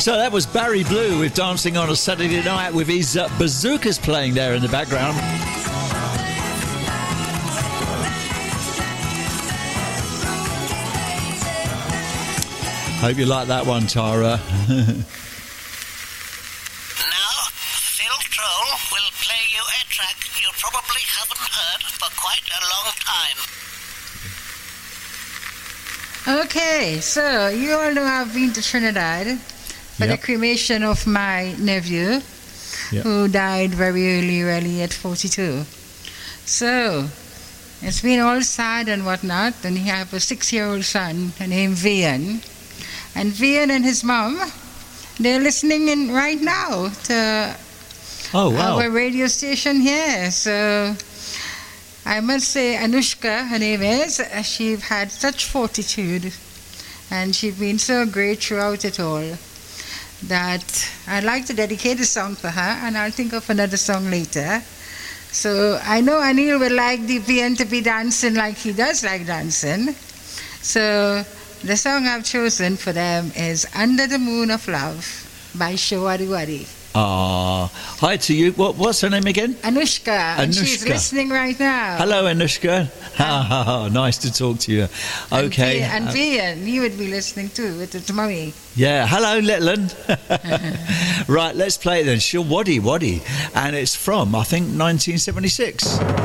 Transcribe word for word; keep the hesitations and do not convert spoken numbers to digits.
So that was Barry Blue with Dancing on a Saturday Night with his uh, bazookas playing there in the background. Hope you like that one, Tara. Will play you a track you probably haven't heard for quite a long time. Okay, so you all know I've been to Trinidad for Yep. the cremation of my nephew, Yep. who died very early, really at forty-two. So it's been all sad and whatnot, and he have a six-year-old son named Vian. And Vian and his mom, they're listening in right now to Oh, wow. our radio station here. So I must say, Anushka, her name is, uh, she had such fortitude and she's been so great throughout it all that I'd like to dedicate a song for her, and I'll think of another song later. So I know Anil would like the Vian to be dancing like he does like dancing. So the song I've chosen for them is Under the Moon of Love by Shawari Wari. Ah, hi to you. What, what's her name again? Anushka, and she's Anushka. listening right now. Hello, Anushka. Ha, ha, ha. Nice to talk to you. Okay. And uh, Vian, he would be listening too with his mummy. yeah, hello, Letland. Right, let's play it then. Shawadi Wadi. And it's from, I think, nineteen seventy-six.